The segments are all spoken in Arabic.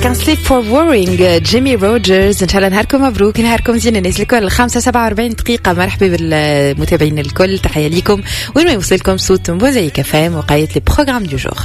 Can't Sleep for Worrying جيمي روجرز. إن شاء الله نهاركم مبروك، نهاركم زين الناس الكل. 5:47 دقيقة. مرحبا بالمتابعين الكل، تحية ليكم وين ما يوصلكم صوت موزايك FM وقاية لي بروغرام دو جور.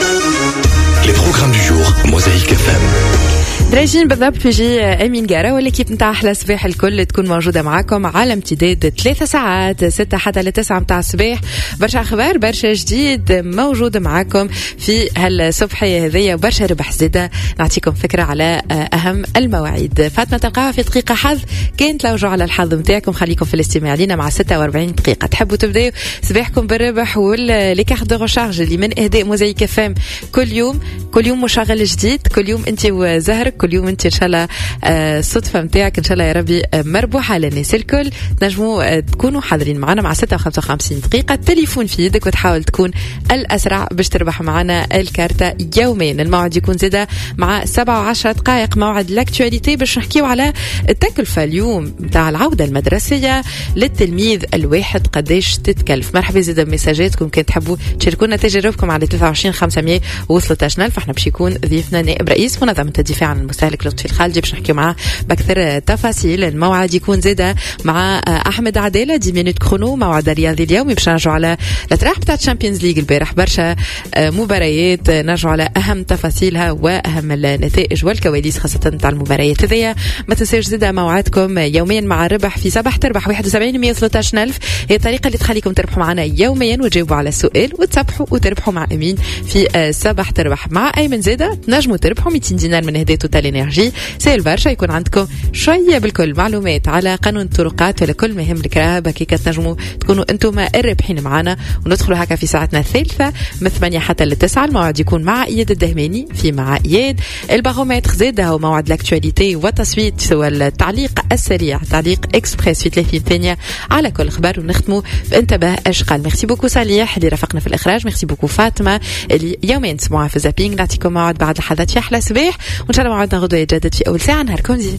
Les programmes du jour, Mosaïque FM. راجعين بالضبط بيجي أمين جارة والكيب نتاع أحلى الصباح الكل تكون موجودة معاكم على امتداد 3 ساعات 6 حتى 9 متاع الصباح. برشا أخبار، برشا جديد موجود معاكم في هالصبحية هذية، وبرشا ربح زيادة نعطيكم فكرة على أهم المواعيد. فاتنا تلقاها في دقيقة حظ، كانت لوجوا على الحظ متاعكم. خليكم في الاستماع لينا مع 46 دقيقة. تحبوا تبداو صباحكم بالربح واللي كارت دو ريشارج اللي من إهداء موزايك FM كل يوم مشغل جديد، كل يوم أنت وزهرك، كل يوم انت ان شاء الله الصدفه متاعك ان شاء الله يا ربي مربوحه للناس الكل. تنجموا تكونوا حاضرين معنا مع 56 دقيقه، التليفون في يدك وتحاول تكون الاسرع باش تربح معنا الكارتة يوميا. الموعد يكون زاده مع 7 و10 دقائق موعد لاكتواليتي باش نحكيو على التكلفه اليوم نتاع العوده المدرسيه للتلميذ الواحد قداش تتكلف. مرحبا زاده بمساجاتكم، كان تحبوا تشاركونا تجاربكم على 23 500 و13000. احنا باش يكون ضيفنا نائب رئيس منظمه الدفاع عن المستهلك لطفي الخالدي باش نحكي معاه بأكثر تفاصيل. الموعد يكون زاده مع أحمد عدالة 10 مينوت كرونو، موعد الرياضي اليومي باش نرجعوا على الأطراح بتاعت تشامبيونز ليج البارح. برشا مباريات نرجعوا على أهم تفاصيلها وأهم النتائج والكواليس خاصة تاع المباريات هذيا. ما تنساوش زاده موعدكم يوميا مع الربح في صباح تربح 71 113 ألف، هي الطريقة اللي تخليكم تربحوا معنا يوميا وتجاوبوا على السؤال وتصبحوا وتربحوا مع أمين في صباح تربح. مع أيمن زاده تنجموا تربحوا 200 دينار من هدايا توتال انرجي. سيل برشا يكون عندكم شويه بالكل معلومات على قانون الطرقات ولا كل مهم الكراب هكاك تنجموا تكونوا انتم الرابحين معنا. وندخلوا هكا في ساعتنا الثالثه من 8 حتى 9. الموعد يكون مع اياد الدهماني في مع اياد. البارومتر زاده هو موعد لاكتواليتي والتصويت والتعليق السريع، تعليق اكسبريس في 30 ثانيه على كل خبر. ونختموا بانتباه اشغال. ميرسي بوكو صالح اللي رافقنا في الاخراج، ميرسي بوكو فاطمه اللي يومين تسمعوها في زابينغ. نعطيكم موعد بعد لحظات في احلى صباح، وان شاء الله موعدنا غدوه يتجدد في اول ساعه. نهاركم زين.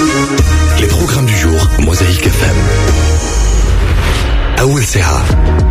Les programmes du jour, Mosaïque FM. أول ساعة